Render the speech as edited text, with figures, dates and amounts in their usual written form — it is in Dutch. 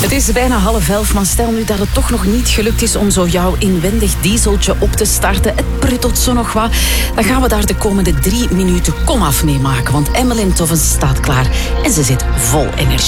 Het is bijna 10:30, maar stel nu dat het toch nog niet gelukt is om zo jouw inwendig dieseltje op te starten. Het pruttelt zo nog wat. Dan gaan we daar de komende 3 minuten komaf mee maken. Want Emmeline Toven staat klaar en ze zit vol energie.